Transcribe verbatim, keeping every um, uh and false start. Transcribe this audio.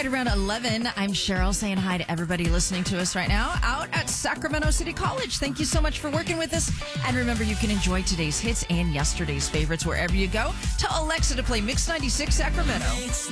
right around eleven, I'm Cheryl saying hi to everybody listening to us right now out at Sacramento City College. Thank you so much for working with us. And remember, you can enjoy today's hits and yesterday's favorites wherever you go. Tell Alexa to play Mix ninety-six Sacramento.